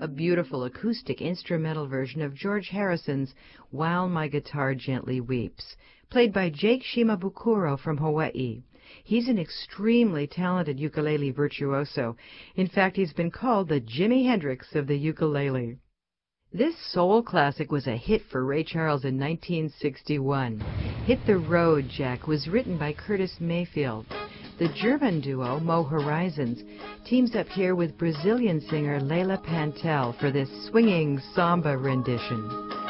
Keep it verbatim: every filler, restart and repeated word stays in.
a beautiful acoustic instrumental version of George Harrison's While My Guitar Gently Weeps, played by Jake Shimabukuro from Hawaii. He's an extremely talented ukulele virtuoso. In fact, he's been called the Jimi Hendrix of the ukulele. This soul classic was a hit for Ray Charles in nineteen sixty-one. Hit the Road, Jack was written by Curtis Mayfield. The German duo, Mo Horizons, teams up here with Brazilian singer Leila Pantel for this swinging samba rendition.